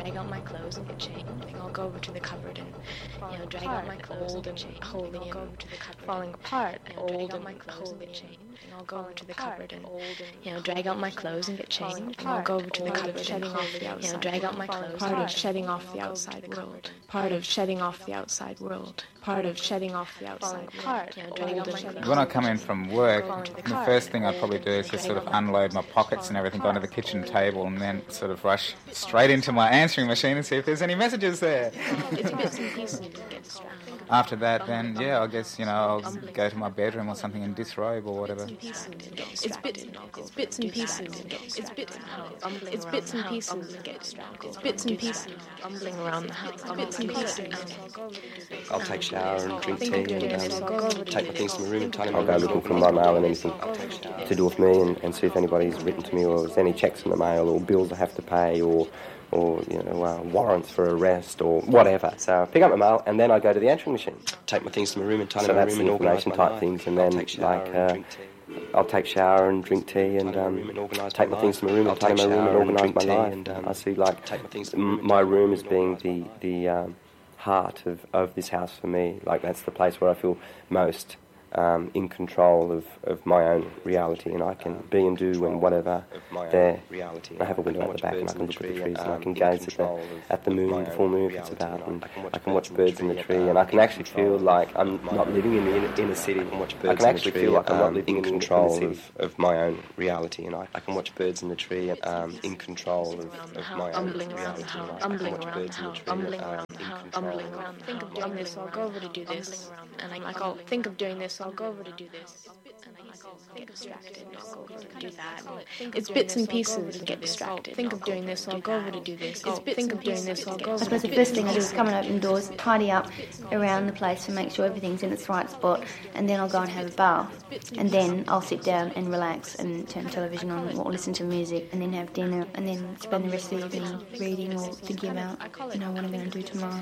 drag out my clothes and get changed. I'll go over to the cupboard and, drag out my clothes and get changed. Holding and falling apart, old and holding and I'll go over to the cupboard and, drag out my clothes and get changed. And I'll go over to the cupboard and, drag out my clothes. Part of shedding off the outside world. Part of shedding off the outside world. Part of shedding off the outside world. When I come in from work, the first thing I probably do is just sort of unload my pockets and everything, go onto the kitchen table and then sort of rush straight into my answering machine and see if there's any messages there. It's bits and pieces and get distracted. After that, then, I guess, I'll go to my bedroom or something and disrobe or whatever. It's bits and pieces. It's bits and pieces. It's bits and pieces. It's bits and pieces. Bumbling around the house. Bits and pieces. I'll take a shower and drink tea and take my things to my room and I'll go looking for my mail and anything to do with me and see if anybody's written to me or there's any checks in the mail or bills I have to pay or warrants for arrest or whatever. So I pick up my mail and then I go to the answering machine. Take my things to my room and tidy my room and organise my type things and then I'll take a shower and drink tea and take my things to my room and tidy my room and organise my life. And I see my room as being the heart of this house for me. Like that's the place where I feel most in control of my own reality, and I can be and do and whatever there. I have a window at the back and I can look at the trees and I can gaze at the moon, the full moon if it's about, and I can watch birds in the tree and I can actually feel like I'm not living in the inner city. I can actually feel like I'm not living in control of my own reality, and I can watch birds in the tree in control of my own reality. Bumbling around the house. Think of doing this, I'll go over to do this. And I'm like, think of doing this, I'll go over to do this. And I get distracted, I'll go over to do that. It's bits and pieces and get distracted. Think of doing this, I'll go over to do this. Think of doing this, I'll go over to do this. I suppose the first thing I do is come and open the doors, tidy up around the place to make sure everything's in its right spot, and then I'll go and have a bath. And then I'll sit down and relax and turn television on or listen to music and then have dinner and then spend the rest of the evening reading or thinking about, what I'm going to do tomorrow.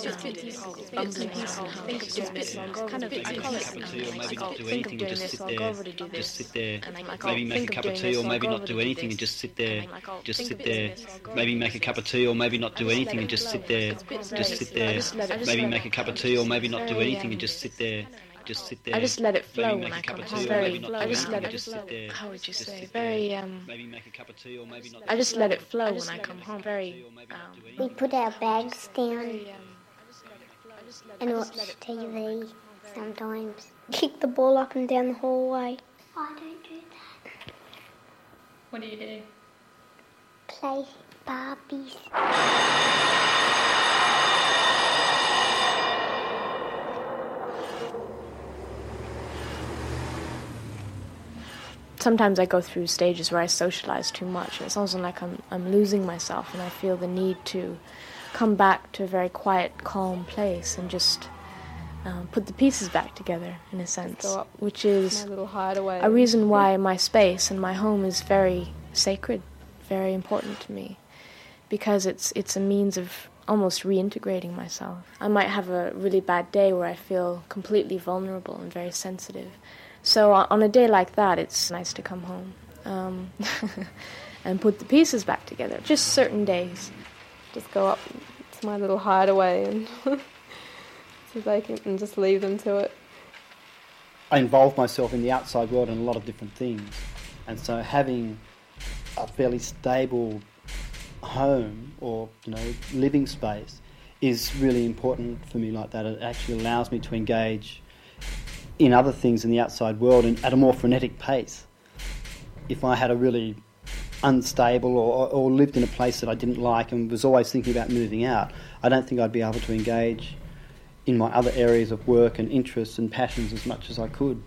Think of doing this, I'll go over to do this. Maybe not do anything and just sit there. Maybe make a cup of tea or maybe not do anything and just sit there. Just sit there. Maybe make a cup of tea or maybe not do anything and just sit there. Just sit there. Maybe make a cup of tea or maybe not do anything and just sit there. Just sit there. I just let it flow when I come home. I just let it. Very. How would you say? Very. Maybe make a cup of tea or maybe not. I just let it flow when I come home. Very. We put our bags down and watch TV sometimes. Kick the ball up and down the hallway. I don't do that. What do you do? Play Barbies. Sometimes I go through stages where I socialize too much. It's also like I'm losing myself, and I feel the need to come back to a very quiet, calm place and just put the pieces back together, in a sense, which is a reason why my space and my home is very sacred, very important to me, because it's a means of almost reintegrating myself. I might have a really bad day where I feel completely vulnerable and very sensitive. So on a day like that, it's nice to come home and put the pieces back together. Just certain days. Just go up to my little hideaway and so they can and just leave them to it. I involve myself in the outside world in a lot of different things, and so having a fairly stable home or living space is really important for me. Like that, it actually allows me to engage in other things in the outside world and at a more frenetic pace. If I had a really unstable or lived in a place that I didn't like and was always thinking about moving out, I don't think I'd be able to engage in my other areas of work and interests and passions as much as I could.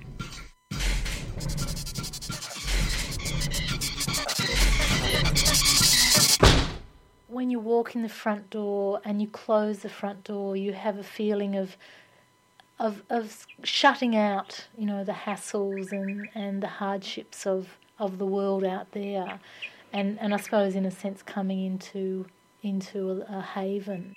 When you walk in the front door and you close the front door, you have a feeling of shutting out, the hassles and the hardships of the world out there, and I suppose in a sense coming into a haven.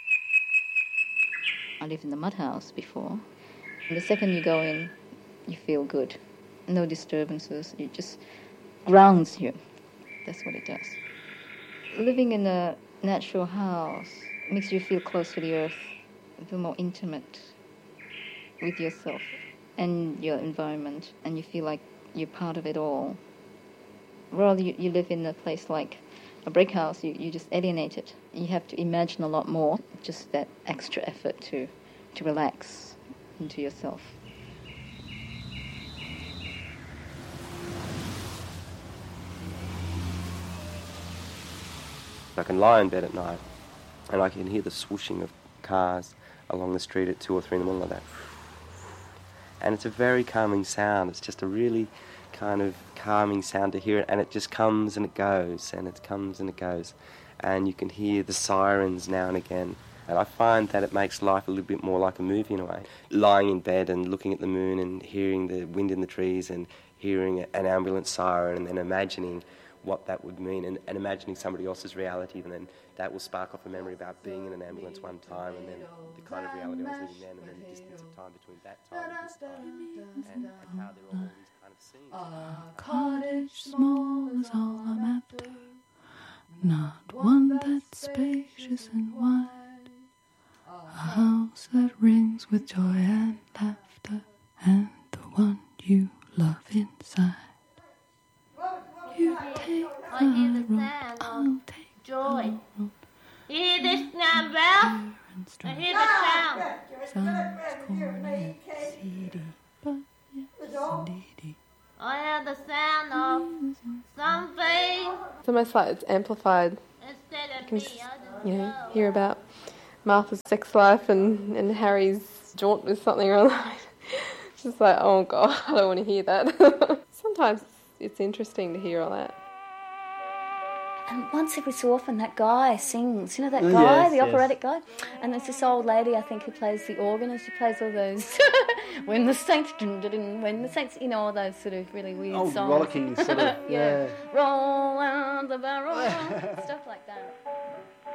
I lived in the mud house before. The second you go in, you feel good. No disturbances. It just grounds you. That's what it does. Living in a natural house makes you feel close to the earth, feel more intimate with yourself and your environment, and you feel like you're part of it all. Rather, you live in a place like a brick house, you just alienate it. You have to imagine a lot more, just that extra effort to relax into yourself. I can lie in bed at night and I can hear the swooshing of cars along the street at 2 or 3 in the morning like that. And it's a very calming sound. It's just a really kind of calming sound to hear it, and it just comes and it goes, and it comes and it goes. And you can hear the sirens now and again. And I find that it makes life a little bit more like a movie in a way. Lying in bed and looking at the moon and hearing the wind in the trees and hearing an ambulance siren and then imagining what that would mean and imagining somebody else's reality, and then that will spark off a memory about being in an ambulance one time and then the kind of reality I was living then and then the distance of time between that time and this time and how there are all these kind of scenes. A cottage small is all I'm after, not one that's spacious and wide, a house that rings with joy and laughter, and the one you love inside. You take I hear the the road, sound I'll of take joy. the road. You hear this now, Ralph? I hear the sound. Sounds corny and seedy, but yes, indeedy. I hear the sound of something. It's almost like it's amplified. Instead You of can me, just, I just you know, go. hear about Martha's sex life and Harry's jaunt with something or other. It's just like, oh God, I don't want to hear that. Sometimes it's interesting to hear all that. And once every so often that guy sings, you know that Oh, guy, yes, the yes. operatic guy? And there's this old lady, I think, who plays the organ, and she plays all those, when the saints, when the saints, you know, all those sort of really weird Oh, songs. rollicking sort of, yeah. Roll round the barrel, stuff like that.